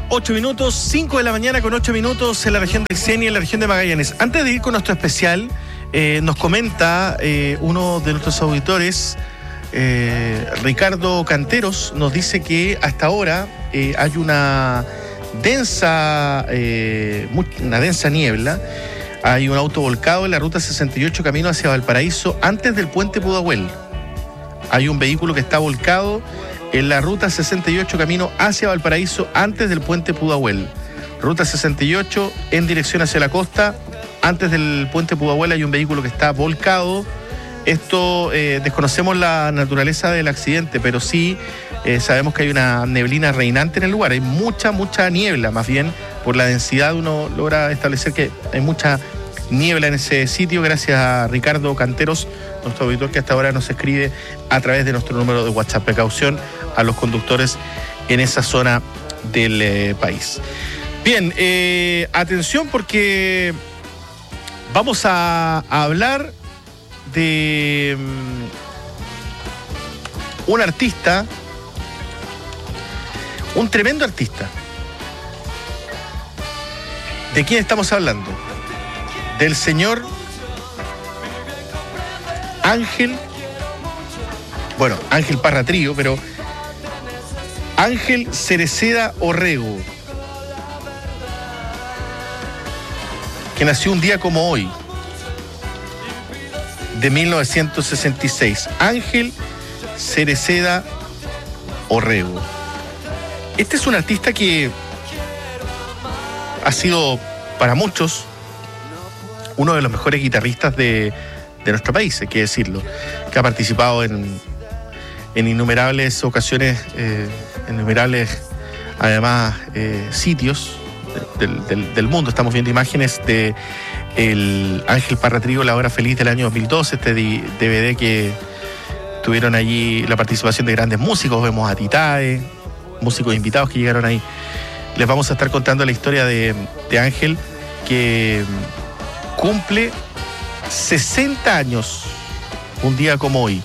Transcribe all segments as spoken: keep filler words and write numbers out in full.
ocho minutos, cinco de la mañana con ocho minutos en la región de Aysén y en la región de Magallanes. Antes de ir con nuestro especial, eh, nos comenta eh, uno de nuestros auditores, eh, Ricardo Canteros, nos dice que hasta ahora eh, hay una densa, eh, una densa niebla. Hay un auto volcado en la ruta sesenta y ocho camino hacia Valparaíso antes del puente Pudahuel. Hay un vehículo que está volcado en la ruta sesenta y ocho camino hacia Valparaíso antes del puente Pudahuel. Ruta sesenta y ocho en dirección hacia la costa. Antes del puente Pudahuel hay un vehículo que está volcado. Esto, eh, desconocemos la naturaleza del accidente, pero sí eh, sabemos que hay una neblina reinante en el lugar. Hay mucha, mucha niebla, más bien por la densidad uno logra establecer que hay mucha niebla en ese sitio, gracias a Ricardo Canteros, nuestro auditor que hasta ahora nos escribe a través de nuestro número de WhatsApp. Precaución a los conductores en esa zona del eh, país. Bien, eh, atención porque vamos a, a hablar de um, un artista, un tremendo artista. ¿De quién estamos hablando? Del señor Ángel, bueno, Ángel Parra Trío, pero Ángel Cereceda Orrego, que nació un día como hoy, de mil novecientos sesenta y seis. Ángel Cereceda Orrego. Este es un artista que ha sido para muchos uno de los mejores guitarristas de, de nuestro país, hay que decirlo, que ha participado en, en innumerables ocasiones, eh, en innumerables, además, eh, sitios del, del, del mundo. Estamos viendo imágenes de el Ángel Parra Trío, La Hora Feliz del año dos mil doce, este D V D que tuvieron allí la participación de grandes músicos. Vemos a Titae, músicos invitados que llegaron ahí. Les vamos a estar contando la historia de, de Ángel, que cumple sesenta años un día como hoy.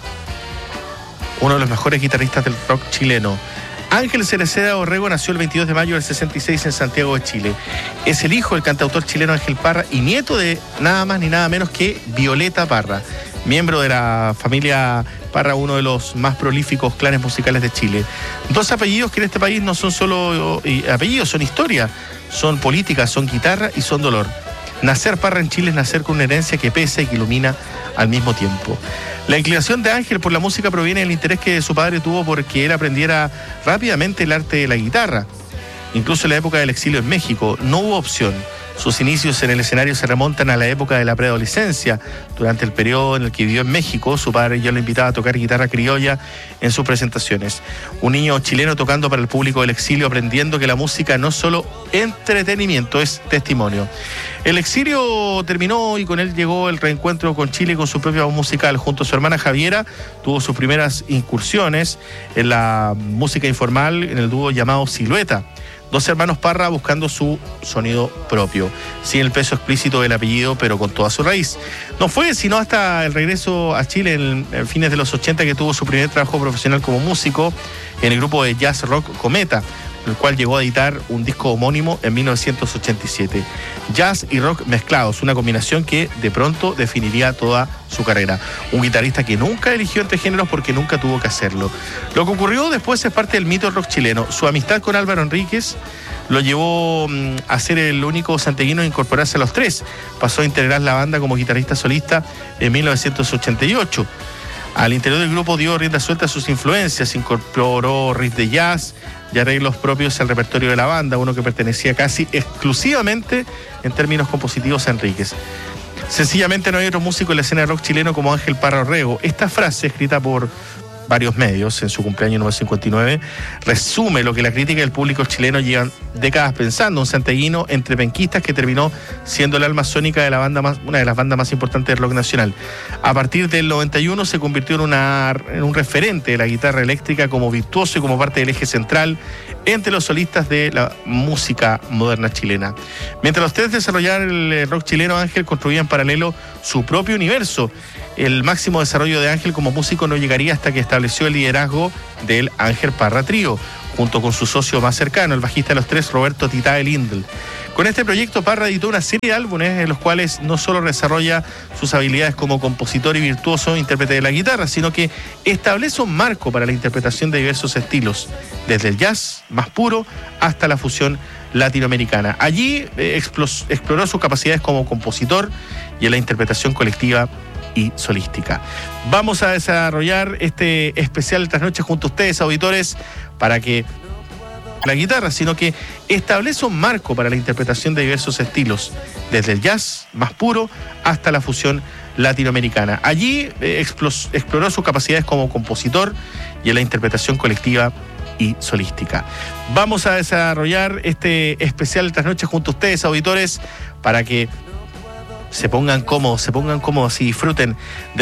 Uno de los mejores guitarristas del rock chileno. Ángel Cereceda Orrego nació el veintidós de mayo del sesenta y seis en Santiago de Chile. Es el hijo del cantautor chileno Ángel Parra y nieto de nada más ni nada menos que Violeta Parra, miembro de la familia Parra, uno de los más prolíficos clanes musicales de Chile. Dos apellidos que en este país no son solo apellidos, son historia, son política, son guitarra y son dolor. Nacer Parra en Chile es nacer con una herencia que pesa y que ilumina al mismo tiempo. La inclinación de Ángel por la música proviene del interés que su padre tuvo porque él aprendiera rápidamente el arte de la guitarra. Incluso en la época del exilio en México no hubo opción. Sus inicios en el escenario se remontan a la época de la preadolescencia. Durante el periodo en el que vivió en México, su padre ya lo invitaba a tocar guitarra criolla en sus presentaciones. Un niño chileno tocando para el público del exilio, aprendiendo que la música no es solo entretenimiento, es testimonio. El exilio terminó y con él llegó el reencuentro con Chile con su propia voz musical. Junto a su hermana Javiera, tuvo sus primeras incursiones en la música informal en el dúo llamado Silueta. Dos hermanos Parra buscando su sonido propio, sin el peso explícito del apellido, pero con toda su raíz. No fue sino hasta el regreso a Chile en, en fines de los ochenta que tuvo su primer trabajo profesional como músico en el grupo de jazz rock Cometa, el cual llegó a editar un disco homónimo en mil novecientos ochenta y siete. Jazz y rock mezclados, una combinación que de pronto definiría toda su carrera. Un guitarrista que nunca eligió entre géneros porque nunca tuvo que hacerlo. Lo que ocurrió después es parte del mito del rock chileno. Su amistad con Álvaro Enríquez lo llevó a ser el único santiaguino a incorporarse a los tres. Pasó a integrar la banda como guitarrista solista en mil novecientos ochenta y ocho. Al interior del grupo dio rienda suelta a sus influencias, incorporó riffs de jazz y arreglos propios al repertorio de la banda, uno que pertenecía casi exclusivamente en términos compositivos a Enríquez. Sencillamente no hay otro músico en la escena de rock chileno como Ángel Parra Orrego. Esta frase, escrita por varios medios en su cumpleaños número cincuenta y nueve, resume lo que la crítica del público chileno llevan décadas pensando: un santiaguino entre penquistas que terminó siendo el alma sónica de la banda más, una de las bandas más importantes del rock nacional. A partir del noventa y uno se convirtió en, una, en un referente de la guitarra eléctrica como virtuoso y como parte del eje central entre los solistas de la música moderna chilena. Mientras los tres desarrollaban el rock chileno, Ángel construía en paralelo su propio universo. El máximo desarrollo de Ángel como músico no llegaría hasta que estableció el liderazgo del Ángel Parra Trío, junto con su socio más cercano, el bajista de los tres, Roberto Titae Lindl. Con este proyecto, Parra editó una serie de álbumes en los cuales no solo desarrolla sus habilidades como compositor y virtuoso intérprete de la guitarra, sino que establece un marco para la interpretación de diversos estilos, desde el jazz más puro hasta la fusión latinoamericana. Allí eh, explos, exploró sus capacidades como compositor y en la interpretación colectiva y solística. Vamos a desarrollar este especial estas noches junto a ustedes, auditores, para que la guitarra, sino que establece un marco para la interpretación de diversos estilos, desde el jazz más puro hasta la fusión latinoamericana. Allí eh, explos, exploró sus capacidades como compositor y en la interpretación colectiva y solística. Vamos a desarrollar este especial estas noches junto a ustedes, auditores, para que se pongan cómodos, se pongan cómodos y disfruten de